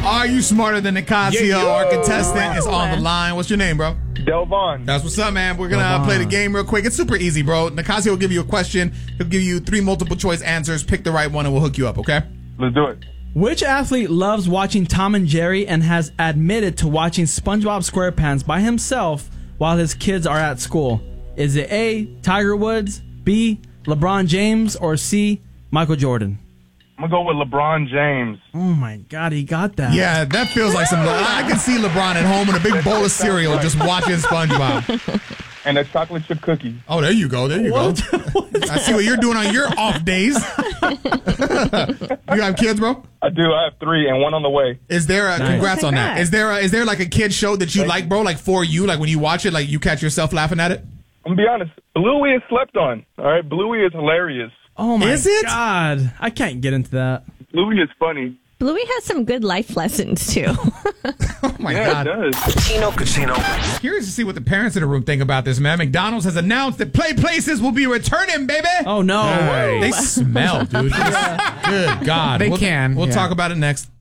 Are you smarter than Nicasio? Yeah. Our contestant is on the line. What's your name, bro? Delvon. That's what's up, man. We're going to play the game real quick. It's super easy, bro. Nicasio will give you a question. He'll give you 3 multiple choice answers. Pick the right one and we'll hook you up, okay? Let's do it. Which athlete loves watching Tom and Jerry and has admitted to watching SpongeBob SquarePants by himself while his kids are at school? Is it A, Tiger Woods, B, LeBron James, or C, Michael Jordan? I'm going to go with LeBron James. Oh, my God, he got that. Yeah, that feels like some... I can see LeBron at home in a big bowl of cereal just watching SpongeBob. And a chocolate chip cookie. Oh, there you go. There you go. I see what you're doing on your off days. You have kids, bro? I do. I have 3 and 1 on the way. Is there a... Congrats on that. Is there like a kid show that you like, bro? Like for you? Like when you watch it, like you catch yourself laughing at it? I'm going to be honest. Bluey is slept on. All right? Bluey is hilarious. Oh, my Is it? God. I can't get into that. Bluey is funny. Bluey has some good life lessons, too. Oh, my Yeah, God. it does. Chino Casino. Curious to see what the parents in the room think about this, man. McDonald's has announced that Play Places will be returning, baby. Oh, no. They smell, dude. Good God. They can, We'll yeah. talk about it next.